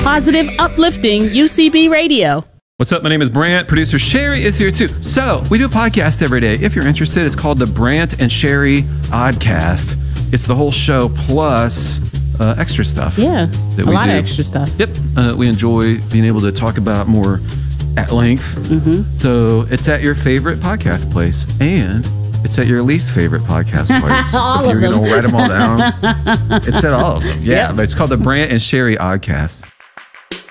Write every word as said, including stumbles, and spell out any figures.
Positive, uplifting U C B radio. What's up? My name is Brant. Producer Sherry is here too. So we do a podcast every day. If you're interested, it's called the Brant and Sherry Oddcast. It's the whole show plus uh, extra stuff. Yeah, that a we lot do. of extra stuff. Yep. Uh, we enjoy being able to talk about more at length. Mm-hmm. So it's at your favorite podcast place, and it's at your least favorite podcast place. all if of you're them. going to write them all down, it's at all of them. Yeah, Yep. but it's called the Brant and Sherry Oddcast.